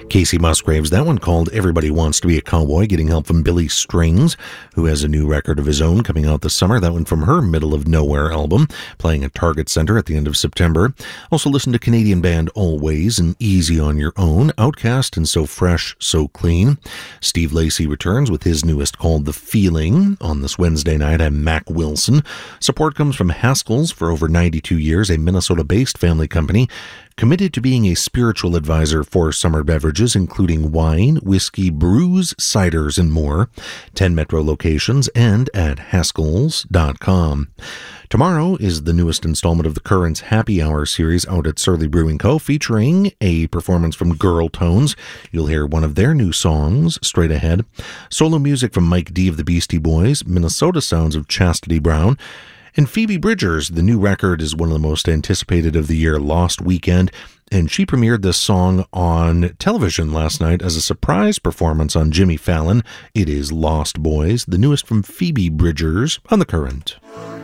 Casey Musgraves, that one called Everybody Wants to Be a Cowboy, getting help from Billy Strings, who has a new record of his own coming out this summer. That one from her Middle of Nowhere album, playing at Target Center at the end of September. Also listen to Canadian band Always and Easy on Your Own, Outcast and So Fresh, So Clean. Steve Lacy returns with his newest called The Feeling. On this Wednesday night, I'm Mac Wilson. Support comes from Haskell's for over 92 years, a Minnesota-based family company committed to being a spiritual advisor for summer beverages, including wine, whiskey, brews, ciders, and more. 10 Metro locations and at Haskells.com. Tomorrow is the newest installment of the Currents Happy Hour series out at Surly Brewing Co., featuring a performance from Girl Tones. You'll hear one of their new songs straight ahead. Solo music from Mike D. of the Beastie Boys, Minnesota sounds of Chastity Brown, and Phoebe Bridgers. The new record is one of the most anticipated of the year, Lost Weekend, and she premiered this song on television last night as a surprise performance on Jimmy Fallon. It is Lost Boys, the newest from Phoebe Bridgers on The Current.